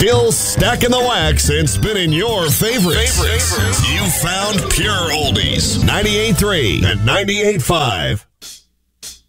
Still stacking the wax and spinning your favorites. You found Pure Oldies. 98.3 and 98.5.